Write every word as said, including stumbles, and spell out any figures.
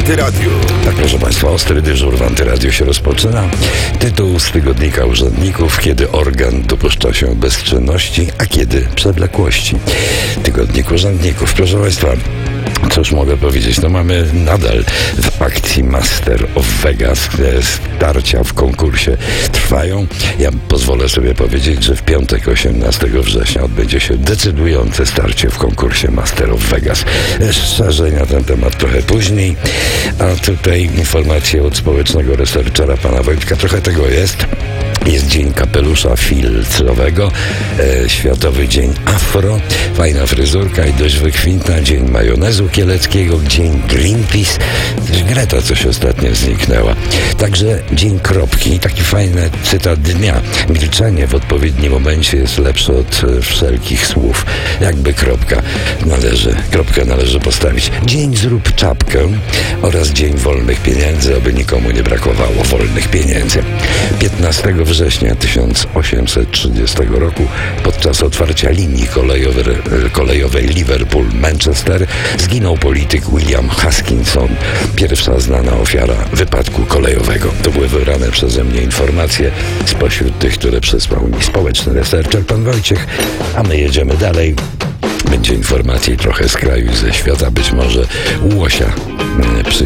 Antyradiu. Tak, proszę Państwa, ostry dyżur w Antyradiu się rozpoczyna. Tytuł z tygodnika urzędników: kiedy organ dopuszcza się bezczynności, a kiedy przewlekłości. Tygodnik urzędników. Proszę Państwa, cóż mogę powiedzieć? No mamy nadal w akcji Master of Vegas starcia w konkursie trwają. Ja pozwolę sobie powiedzieć, że w piątek osiemnastego września odbędzie się decydujące starcie w konkursie Master of Vegas. Szerzej na ten temat trochę później, a tutaj informacje od społecznego researchera pana Wojtka. Trochę tego jest. Jest Dzień Kapelusza Filcowego, e, Światowy Dzień Afro, fajna fryzurka i dość wykwintna, Dzień Majonezu Kieleckiego, Dzień Greenpeace, też Greta coś ostatnio zniknęła. Także Dzień Kropki, taki fajny cytat dnia. Milczenie w odpowiednim momencie jest lepsze od e, wszelkich słów. Jakby kropka należy, kropkę należy postawić. Dzień Zrób Czapkę oraz Dzień Wolnych Pieniędzy, aby nikomu nie brakowało wolnych pieniędzy. piętnastego września tysiąc osiemset trzydziestego roku podczas otwarcia linii kolejowej, kolejowej Liverpool-Manchester zginął polityk William Huskinson, pierwsza znana ofiara wypadku kolejowego. To były wybrane przeze mnie informacje spośród tych, które przysłał mi społeczny researcher pan Wojciech, a my jedziemy dalej. Będzie informacji trochę z kraju i ze świata, być może Łosia przy